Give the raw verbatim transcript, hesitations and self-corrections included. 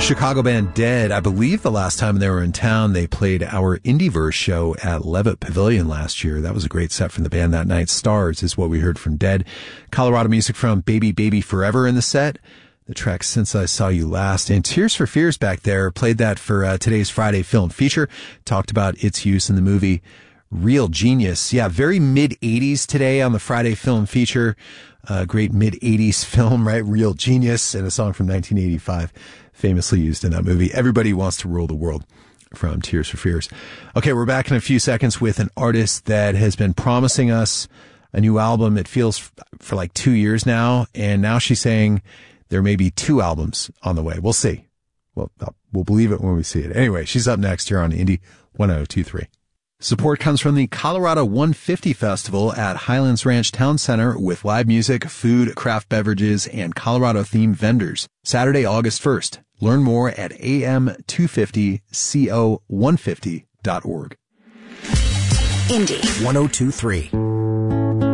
Chicago band Dead. I believe the last time they were in town, they played our Indieverse show at Levitt Pavilion last year. That was a great set from the band that night. Stars is what we heard from Dead. Colorado music from Baby Baby Forever in the set. The track Since I Saw You Last. And Tears for Fears back there played that for uh, today's Friday film feature. Talked about its use in the movie Real Genius. Yeah, very mid-eighties today on the Friday film feature. Uh, great mid-eighties film, right? Real Genius, and a song from nineteen eighty-five famously used in that movie. Everybody Wants to Rule the World from Tears for Fears. Okay, we're back in a few seconds with an artist that has been promising us a new album. It feels f- for like two years now, and now she's saying there may be two albums on the way. We'll see. Well, we'll believe it when we see it. Anyway, she's up next here on Indie one oh two three. Support comes from the Colorado one fifty Festival at Highlands Ranch Town Center with live music, food, craft beverages, and Colorado-themed vendors. Saturday, August first. Learn more at a m two fifty co one fifty dot org. Indie one oh two three.